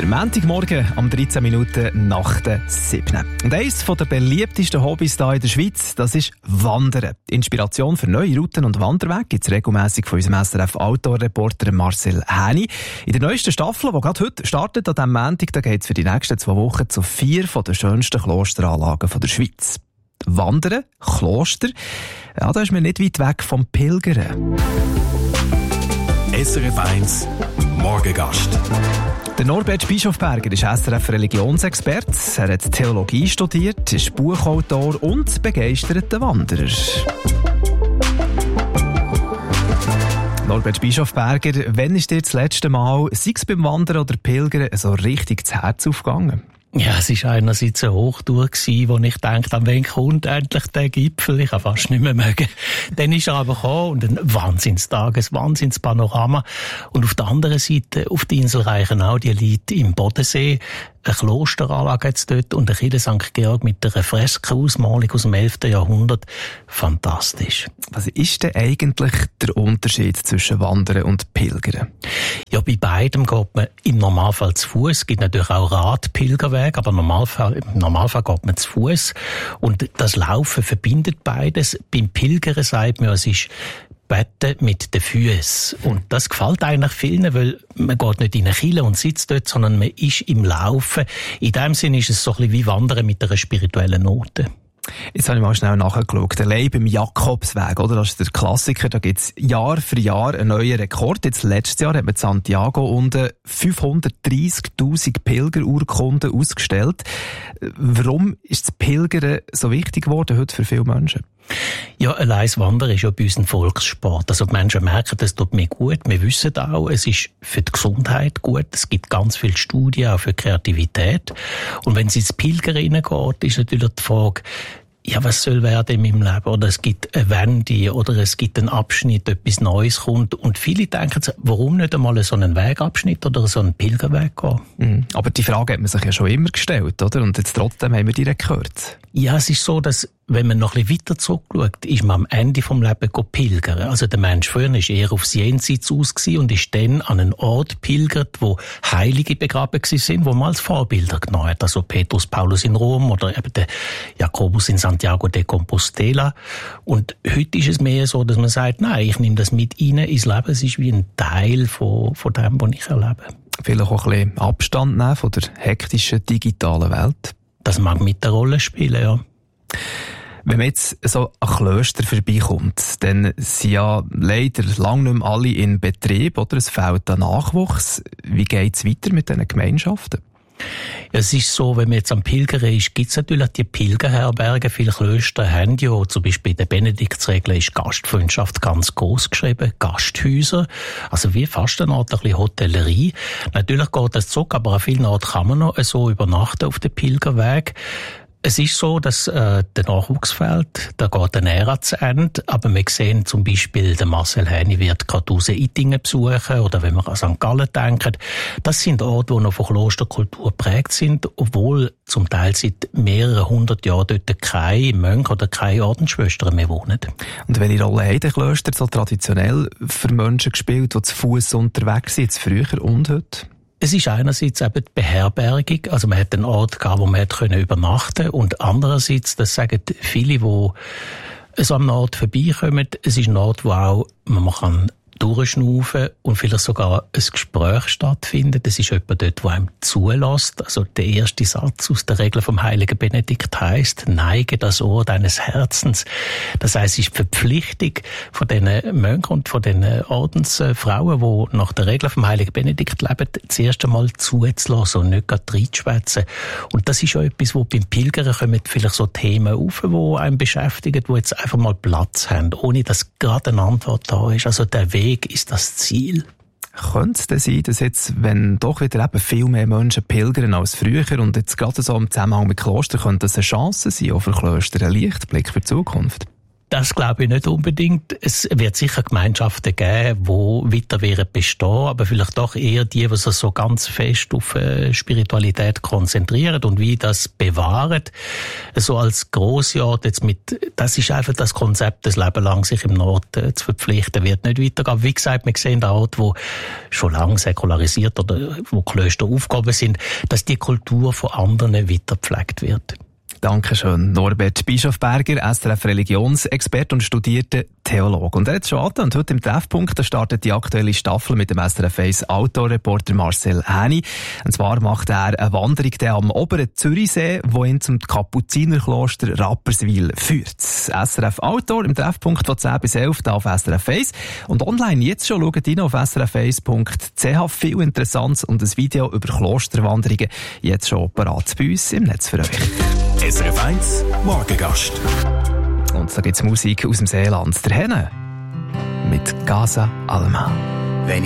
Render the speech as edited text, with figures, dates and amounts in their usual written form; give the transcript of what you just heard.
Montagmorgen um 13 Minuten nach der 7. Und eines der beliebtesten Hobbys hier in der Schweiz, das ist Wandern. Inspiration für neue Routen und Wanderwege gibt es regelmässig von unserem SRF-Outdoor-Reporter Marcel Häni. In der neuesten Staffel, die gerade heute startet, an diesem Montag, da geht es für die nächsten 2 Wochen zu 4 der schönsten Klosteranlagen der Schweiz. Wandern, Kloster, ja, da ist man nicht weit weg vom Pilgern. SRF 1 Morgengast. Der Norbert Bischofberger ist SRF-Religionsexperte. Er hat Theologie studiert, ist Buchautor und begeisterter Wanderer. Norbert Bischofberger, wann ist dir das letzte Mal, sei es beim Wandern oder Pilgern, so richtig das Herz aufgegangen? Ja, es war einerseits eine Hochtour, wo ich dachte, an wen kommt endlich der Gipfel? Ich kann fast nicht mehr mögen. Dann ist er aber gekommen und ein Wahnsinnstag, ein Wahnsinnspanorama. Und auf der anderen Seite, auf der Insel Reichenau, die liegt im Bodensee, eine Klosteranlage jetzt dort und eine Kirche St. Georg mit einer Freskausmalung aus dem 11. Jahrhundert. Fantastisch. Was ist denn eigentlich der Unterschied zwischen Wandern und Pilgern? Ja, bei beidem geht man im Normalfall zu Fuß. Es gibt natürlich auch Radpilgerwege, aber im Normalfall geht man zu Fuß. Und das Laufen verbindet beides. Beim Pilgern sagt man, es ist Betten mit den Füßen. Und das gefällt eigentlich vielen, weil man geht nicht in eine Kirche und sitzt dort, sondern man ist im Laufen. In dem Sinne ist es so ein bisschen wie Wandern mit einer spirituellen Note. Jetzt habe ich mal schnell nachgeschaut. Allein beim Jakobsweg, oder? Das ist der Klassiker. Da gibt es Jahr für Jahr einen neuen Rekord. Jetzt letztes Jahr hat man in Santiago unten 530.000 Pilgerurkunden ausgestellt. Warum ist das Pilgern so wichtig geworden heute für viele Menschen? Ja, allein Wandern ist ja bei uns ein Volkssport. Also die Menschen merken, das tut mir gut. Wir wissen auch, es ist für die Gesundheit gut. Es gibt ganz viele Studien auch für Kreativität. Und wenn es ins Pilgern reingeht, ist natürlich die Frage, ja, was soll werden in meinem Leben? Oder es gibt eine Wende, oder es gibt einen Abschnitt, etwas Neues kommt. Und viele denken sich, warum nicht einmal so einen Wegabschnitt oder so einen Pilgerweg gehen? Aber die Frage hat man sich ja schon immer gestellt, oder? Und jetzt trotzdem haben wir direkt gehört. Ja, es ist so, dass, wenn man noch ein bisschen weiter zurückschaut, ist man am Ende vom Leben pilgern. Also der Mensch früher war eher aufs Jenseits aus und ist dann an einen Ort pilgert, wo Heilige begraben sind, wo man als Vorbilder genommen hat. Also Petrus, Paulus in Rom oder eben der Jakobus in Santiago de Compostela. Und heute ist es mehr so, dass man sagt, nein, ich nehme das mit rein ins Leben. Es ist wie ein Teil von dem, was ich erlebe. Vielleicht auch ein bisschen Abstand nehmen von der hektischen digitalen Welt. Das mag mit der Rolle spielen, ja. Wenn man jetzt so an Klöster vorbeikommt, dann sind ja leider lang nicht mehr alle in Betrieb, oder? Es fehlt an Nachwuchs. Wie geht's weiter mit diesen Gemeinschaften? Ja, es ist so, wenn man jetzt am Pilgern ist, gibt es natürlich die Pilgerherbergen. Viele Klöster haben ja, zum Beispiel in der Benediktsregel ist Gastfreundschaft ganz groß geschrieben, Gasthäuser, also wie fast eine Art ein bisschen Hotellerie. Natürlich geht das zurück, aber an vielen Orten kann man noch so übernachten auf dem Pilgerweg. Es ist so, dass der Nachwuchs fehlt, da geht eine Ära zu Ende, aber wir sehen zum Beispiel, der Marcel Häni wird Kartusen Ittigen besuchen oder wenn wir an St. Gallen denken, das sind Orte, die noch von Klosterkultur geprägt sind, obwohl zum Teil seit mehreren 100 Jahren dort keine Mönche oder keine Ordensschwestern mehr wohnen. Und welche Rolle haben die Klöster so traditionell für Menschen gespielt, die zu Fuß unterwegs sind, jetzt früher und heute? Es ist einerseits eben die Beherbergung, also man hat einen Ort gehabt, wo man übernachten konnte, und andererseits, das sagen viele, die so am Ort vorbeikommen, es ist ein Ort, wo auch man kann durchschnaufen und vielleicht sogar ein Gespräch stattfindet. Es ist jemand dort, der einem zulässt. Also der erste Satz aus der Regel vom heiligen Benedikt heisst, neige das Ohr deines Herzens. Das heisst, es ist die Verpflichtung von den Mönchen und von den Ordensfrauen, die nach der Regel vom heiligen Benedikt leben, das erste Mal zuzulassen und nicht gerade reinzuschwätzen. Und das ist auch etwas, wo beim Pilgern kommen vielleicht so Themen auf, die einen beschäftigen, die jetzt einfach mal Platz haben, ohne dass gerade eine Antwort da ist. Also der Weg ist das Ziel. Könnte es denn sein, dass jetzt, wenn doch wieder eben viel mehr Menschen pilgern als früher und jetzt gerade so im Zusammenhang mit Klostern, könnte das eine Chance sein, auch für Klöster, ein Lichtblick für die Zukunft? Das glaube ich nicht unbedingt. Es wird sicher Gemeinschaften geben, die weiter werden bestehen, aber vielleicht doch eher die sich so ganz fest auf Spiritualität konzentrieren und wie das bewahren. So als Grossjahr jetzt das ist einfach das Konzept, das Leben lang sich im Nord zu verpflichten, wird nicht weitergehen. Wie gesagt, wir sehen da Orte, wo schon lange säkularisiert oder wo Klöster Aufgaben sind, dass die Kultur von anderen weitergepflegt wird. Dankeschön, Norbert Bischofberger, SRF Religionsexperte und studierter Theologe. Und er hat es schon angetan, heute im Treffpunkt startet die aktuelle Staffel mit dem SRF 1 Outdoor-Reporter Marcel Häni. Und zwar macht er eine Wanderung am oberen Zürichsee, wo ihn zum Kapuzinerkloster Rapperswil führt. SRF Outdoor im Treffpunkt von 10 bis 11 auf SRF 1. Und online jetzt schon schaut rein auf srf1.ch. Viel Interessantes und ein Video über Klosterwanderungen jetzt schon parat bei uns im Netz für euch. SRF 1 Morgengast. Und da gibt's Musik aus dem Seeland. Der Henne mit Casa Alma.